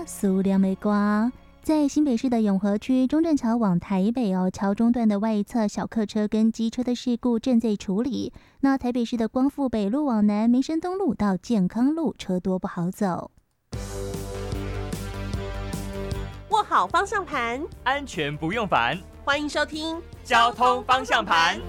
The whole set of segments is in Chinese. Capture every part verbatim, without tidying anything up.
苏亮美光。在新北市的永和区中正桥往台北哦，桥中段的外侧小客车跟机车的事故正在处理。那台北市的光复北路往南民生东路到健康路车多不好走。 握好方向盘， 安全不用烦。 欢迎收听交通方向盘。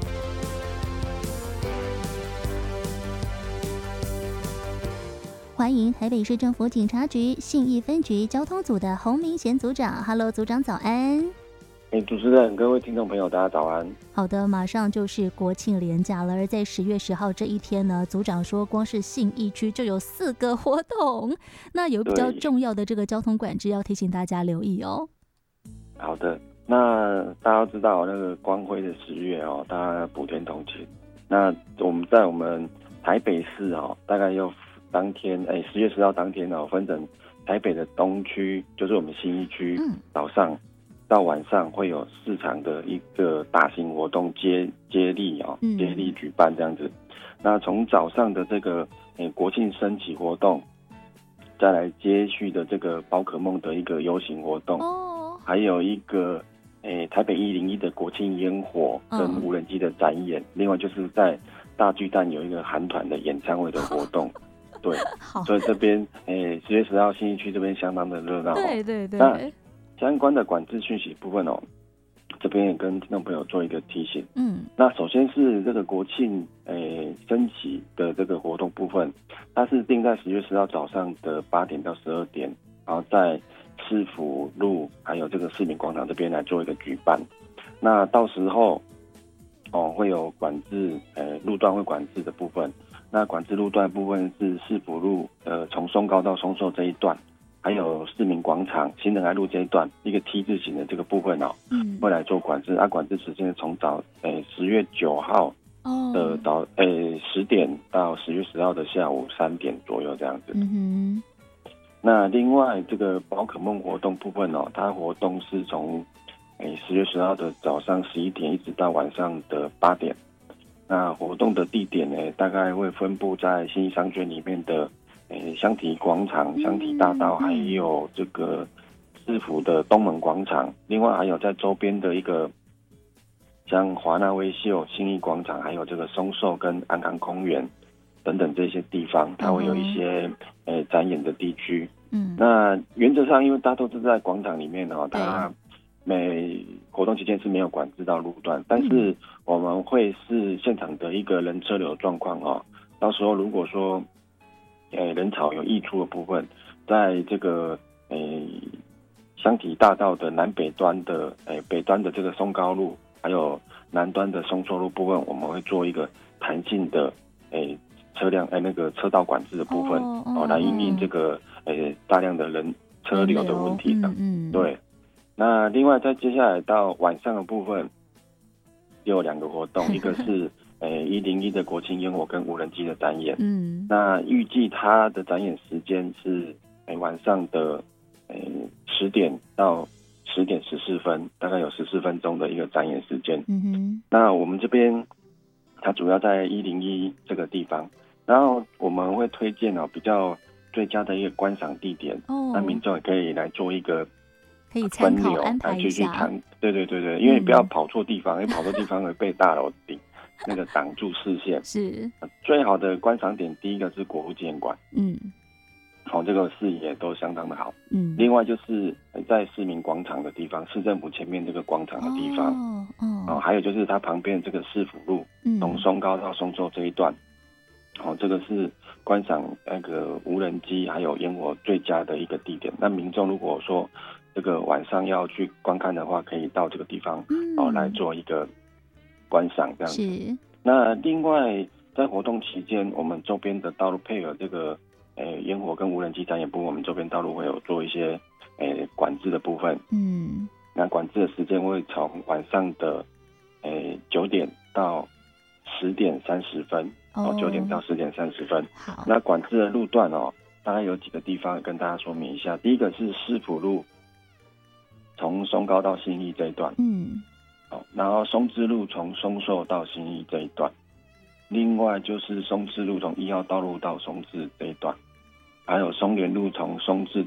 欢迎台北市政府警察局信义分局交通组的洪明贤组长。Hello， 组长早安。 哎，主持人，各位听众朋友，大家早安。 好的，马上就是国庆连假了，而在十月十号这一天呢，组长说光是信义区就有四个活动，那有比较重要的这个交通管制要提醒大家留意哦。 好的，那大家都知道那个光辉的十月哦，大家补天同庆。那我们在我们台北市哦，大概又当天哎十月十号当天哦，分成台北的东区，就是我们信义区，嗯，早上到晚上会有四场的一个大型活动接接力哦，接力举办这样子。那从早上的这个诶国庆升旗活动，再来接续的这个宝可梦的一个游行活动，哦，还有一个诶台北一零一的国庆烟火跟无人机的展演，嗯，另外就是在大巨蛋有一个韩团的演唱会的活动。对，所以这边诶十月十号信义区这边相当的热闹，哦。 对对对。 那相关的管制讯息部分哦，这边也跟听众朋友做一个提醒。嗯，那首先是这个国庆诶升旗的这个活动部分，它是定在十月十号早上的八点到十二点，然后在市府路还有这个市民广场这边来做一个举办。那到时候哦会有管制，呃路段会管制的部分。那管制路段部分是市府路，呃，从松高到松寿这一段，还有市民广场、新仁爱路这一段，一个 T 字形的这个部分哦，嗯，会来做管制。啊，管制时间从早，诶，十月九号的早，诶，十点到十月十号的下午三点左右这样子。嗯哼。那另外这个宝可梦活动部分哦，它活动是从，诶，十月十号的早上十一点一直到晚上的八点。那活动的地点呢，大概会分布在信义商圈里面的，诶，香堤广场、香堤大道，还有这个市府的东门广场。另外还有在周边的一个，像华纳威秀、信义广场，还有这个松寿跟安康公园等等这些地方，它会有一些诶展演的地区。嗯，那原则上，因为大家都是在广场里面哦，它每活动期间是没有管制到路段，但是我们会是现场的一个人车流状况哦。到时候如果说，诶人潮有溢出的部分，在这个诶香堤大道的南北端的诶北端的这个松高路，还有南端的松寿路部分，我们会做一个弹性的诶车辆诶那个车道管制的部分哦，哦来因应这个诶大量的人车流的问题的，嗯，对。那另外，在接下来到晚上的部分，又有两个活动，一个是诶一零一的国庆烟火跟无人机的展演。嗯，那预计它的展演时间是诶晚上的诶十点到十点十四分，大概有十四分钟的一个展演时间。嗯哼，那我们这边它主要在一零一这个地方，然后我们会推荐哦比较最佳的一个观赏地点，哦，那民众也可以来做一个。 可以参考安排一下， 对对对对，因为不要跑错地方，嗯，因为跑错地方会被大楼顶那个挡住视线。是最好的观赏点，第一个是国父纪念馆，嗯，好，哦，这个视野都相当的好，嗯。另外就是在市民广场的地方，市政府前面这个广场的地方，哦哦，哦还有就是它旁边这个市府路，嗯，从松高到松寿这一段，哦，这个是观赏那个无人机还有烟火最佳的一个地点。那民众如果说这个晚上要去观看的话，可以到这个地方，嗯，哦来做一个观赏这样子。是。那另外在活动期间，我们周边的道路配合这个诶烟火跟无人机展演部分，我们周边道路会有做一些诶管制的部分。嗯。那管制的时间会从晚上的诶九点到十点三十分，哦，九点到十点三十分。好。那管制的路段哦，大概有几个地方跟大家说明一下。第一个是市府路。从松高到信义这一段，嗯，好，然后松之路从松寿到信义这一段，另外就是松之路从一号道路到松智这一段，还有松联路从松智